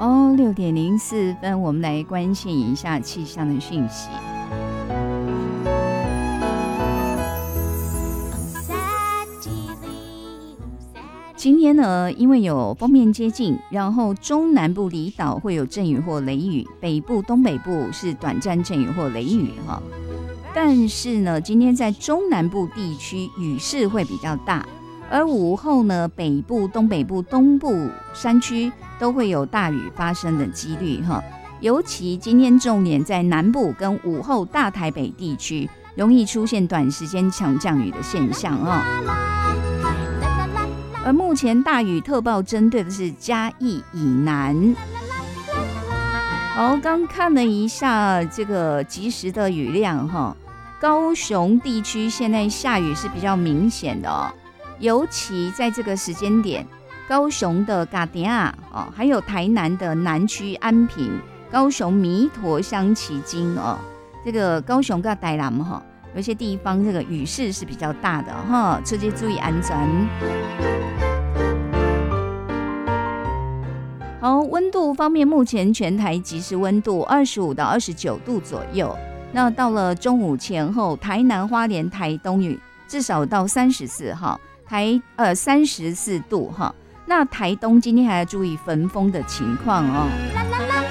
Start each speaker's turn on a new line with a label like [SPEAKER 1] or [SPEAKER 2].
[SPEAKER 1] 哦，6:04，我们来关心一下气象的讯息。今天呢，因为有锋面接近，然后中南部离岛会有阵雨或雷雨，北部、东北部是短暂阵雨或雷雨哈。但是呢，今天在中南部地区雨势会比较大，而午后呢，北部、东北部、东部山区都会有大雨发生的几率哈。尤其今天重点在南部跟午后大台北地区，容易出现短时间强降雨的现象哦。而目前大雨特报针对的是嘉义以南。好，刚看了一下这个即时的雨量哈，高雄地区现在下雨是比较明显的哦，尤其在这个时间点，高雄的嘎迪亚哦，还有台南的南区安平、高雄弥陀乡旗津哦，这个高雄跟台南哈，有些地方这个雨势是比较大的哈，出去注意安全。好，温度方面，目前全台即时温度25到29度左右。那到了中午前后，台南、花莲、台东雨至少到34哈，34度哈。那台东今天还要注意焚风的情况哦。